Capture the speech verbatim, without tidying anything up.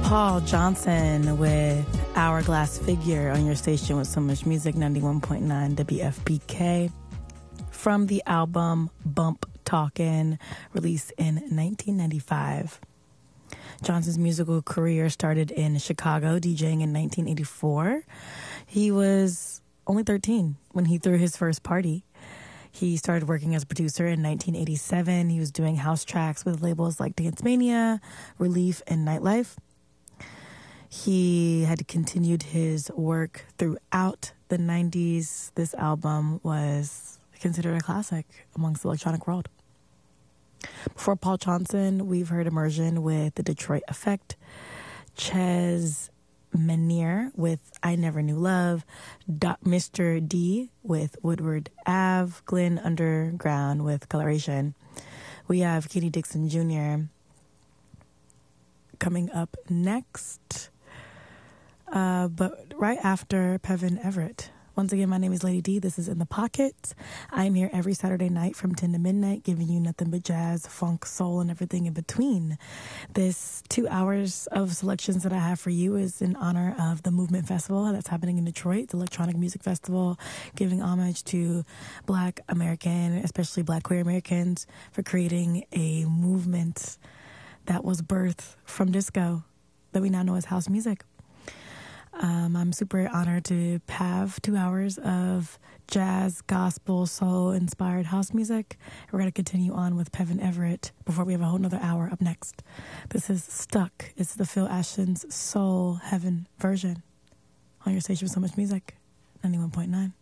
Paul Johnson with Hourglass Figure on your station with so much music, ninety-one point nine W F P K. From the album Bump Talkin', released in nineteen ninety-five. Johnson's musical career started in Chicago, DJing in nineteen eighty-four. He was only thirteen when he threw his first party. He started working as a producer in nineteen eighty-seven. He was doing house tracks with labels like Dance Mania, Relief, and Nightlife. He had continued his work throughout the nineties. This album was considered a classic amongst the electronic world. Before Paul Johnson, we've heard Immersion with The Detroit Effect, Ches Menier with I Never Knew Love, Do- Mister D with Woodward Ave, Glenn Underground with Coloration. We have Kenny Dixon Junior coming up next, uh, but right after Pevin Everett. Once again, my name is Lady D. This is In the Pocket. I'm here every Saturday night from ten to midnight, giving you nothing but jazz, funk, soul, and everything in between. This two hours of selections that I have for you is in honor of the Movement Festival that's happening in Detroit, the Electronic Music Festival, giving homage to Black American, especially Black queer Americans, for creating a movement that was birthed from disco that we now know as house music. Um, I'm super honored to have two hours of jazz, gospel, soul-inspired house music. We're going to continue on with Pevin Everett before we have a whole nother hour up next. This is Stuck. It's the Phil Ashton's Soul Heaven version on your station with so much music, ninety-one point nine.